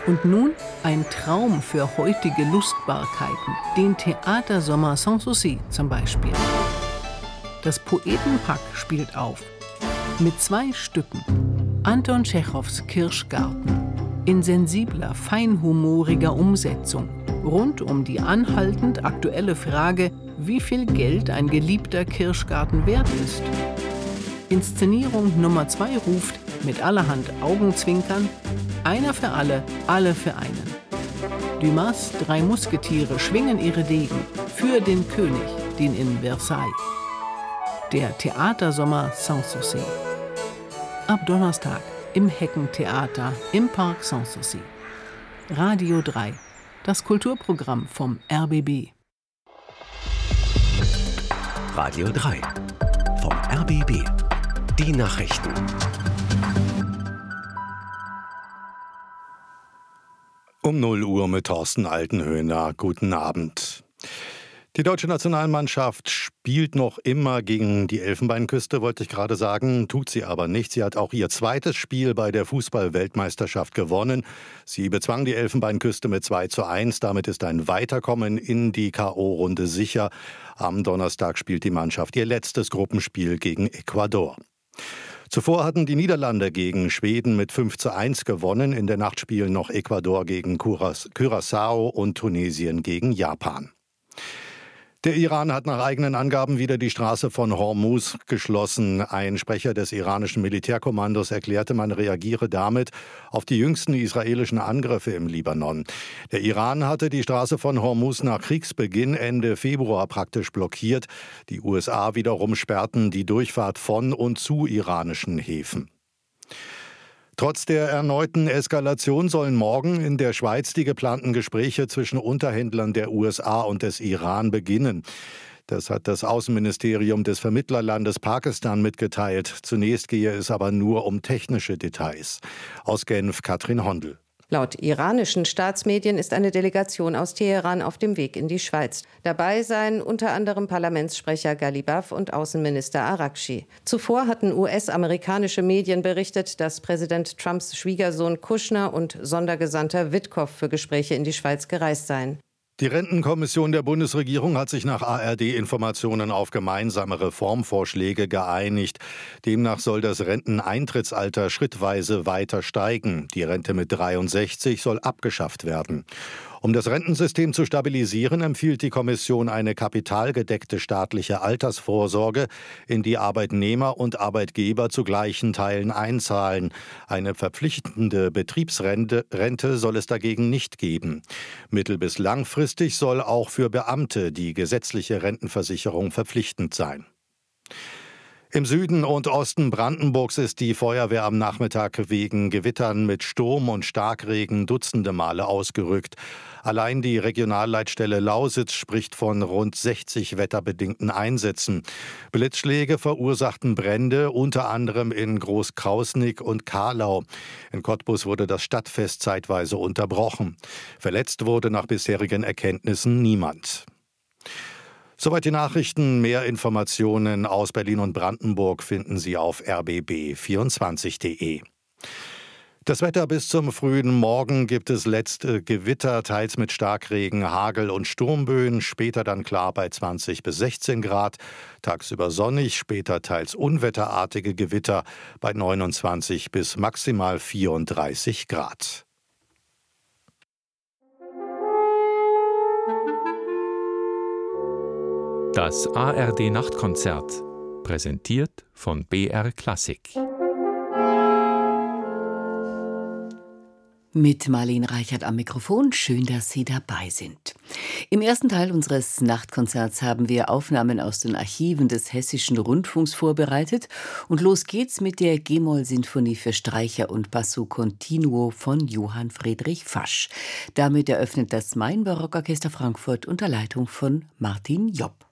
Und nun ein Traum für heutige Lustbarkeiten, den Theatersommer Sans Souci zum Beispiel. Das Poetenpack spielt auf. Mit 2 Stücken. Anton Tschechows Kirschgarten. In sensibler, feinhumoriger Umsetzung. Rund um die anhaltend aktuelle Frage, wie viel Geld ein geliebter Kirschgarten wert ist. Inszenierung Nummer 2 ruft mit allerhand Augenzwinkern: einer für alle für einen. Dumas 3 Musketiere schwingen ihre Degen für den König, den in Versailles. Der Theatersommer Sans Souci. Ab Donnerstag im Heckentheater im Park Sans Souci. Radio 3, das Kulturprogramm vom RBB. Radio 3 vom RBB. Die Nachrichten. Um 0 Uhr mit Thorsten Altenhöhner. Guten Abend. Die deutsche Nationalmannschaft spielt noch immer gegen die Elfenbeinküste, wollte ich gerade sagen, tut sie aber nicht. Sie hat auch ihr zweites Spiel bei der Fußball-Weltmeisterschaft gewonnen. Sie bezwang die Elfenbeinküste mit 2:1. Damit ist ein Weiterkommen in die K.O.-Runde sicher. Am Donnerstag spielt die Mannschaft ihr letztes Gruppenspiel gegen Ecuador. Zuvor hatten die Niederlande gegen Schweden mit 5:1 gewonnen. In der Nacht spielen noch Ecuador gegen Curaçao und Tunesien gegen Japan. Der Iran hat nach eigenen Angaben wieder die Straße von Hormuz geschlossen. Ein Sprecher des iranischen Militärkommandos erklärte, man reagiere damit auf die jüngsten israelischen Angriffe im Libanon. Der Iran hatte die Straße von Hormuz nach Kriegsbeginn Ende Februar praktisch blockiert. Die USA wiederum sperrten die Durchfahrt von und zu iranischen Häfen. Trotz der erneuten Eskalation sollen morgen in der Schweiz die geplanten Gespräche zwischen Unterhändlern der USA und des Iran beginnen. Das hat das Außenministerium des Vermittlerlandes Pakistan mitgeteilt. Zunächst gehe es aber nur um technische Details. Aus Genf Katrin Hondel. Laut iranischen Staatsmedien ist eine Delegation aus Teheran auf dem Weg in die Schweiz. Dabei seien unter anderem Parlamentssprecher Ghalibaf und Außenminister Araghchi. Zuvor hatten US-amerikanische Medien berichtet, dass Präsident Trumps Schwiegersohn Kushner und Sondergesandter Witkow für Gespräche in die Schweiz gereist seien. Die Rentenkommission der Bundesregierung hat sich nach ARD-Informationen auf gemeinsame Reformvorschläge geeinigt. Demnach soll das Renteneintrittsalter schrittweise weiter steigen. Die Rente mit 63 soll abgeschafft werden. Um das Rentensystem zu stabilisieren, empfiehlt die Kommission eine kapitalgedeckte staatliche Altersvorsorge, in die Arbeitnehmer und Arbeitgeber zu gleichen Teilen einzahlen. Eine verpflichtende Betriebsrente soll es dagegen nicht geben. Mittel- bis langfristig soll auch für Beamte die gesetzliche Rentenversicherung verpflichtend sein. Im Süden und Osten Brandenburgs ist die Feuerwehr am Nachmittag wegen Gewittern mit Sturm und Starkregen dutzende Male ausgerückt. Allein die Regionalleitstelle Lausitz spricht von rund 60 wetterbedingten Einsätzen. Blitzschläge verursachten Brände, unter anderem in Großkrausnick und Kahlau. In Cottbus wurde das Stadtfest zeitweise unterbrochen. Verletzt wurde nach bisherigen Erkenntnissen niemand. Soweit die Nachrichten. Mehr Informationen aus Berlin und Brandenburg finden Sie auf rbb24.de. Das Wetter: bis zum frühen Morgen gibt es letzte Gewitter, teils mit Starkregen, Hagel und Sturmböen. Später dann klar bei 20 bis 16 Grad. Tagsüber sonnig, später teils unwetterartige Gewitter bei 29 bis maximal 34 Grad. Das ARD-Nachtkonzert, präsentiert von BR Klassik. Mit Marlene Reichert am Mikrofon. Schön, dass Sie dabei sind. Im ersten Teil unseres Nachtkonzerts haben wir Aufnahmen aus den Archiven des Hessischen Rundfunks vorbereitet. Und los geht's mit der G-Moll-Sinfonie für Streicher und Basso Continuo von Johann Friedrich Fasch. Damit eröffnet das Main-Barockorchester Frankfurt unter Leitung von Martin Jopp.